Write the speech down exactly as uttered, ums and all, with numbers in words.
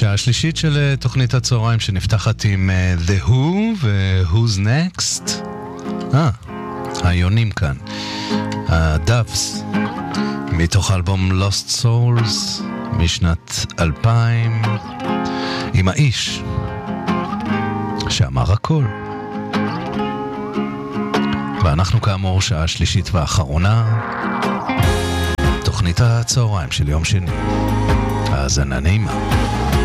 שעה שלישית של תוכנית הצהריים שנפתחת עם uh, The Who ו-Who's Next. אה, היונים כאן. ה-Doves, מתוך אלבום Lost Souls משנת אלפיים, עם האיש שאמר הכל. ואנחנו כאמור שעה שלישית ואחרונה, תוכנית הצהריים של יום שני. האזנה נעימה.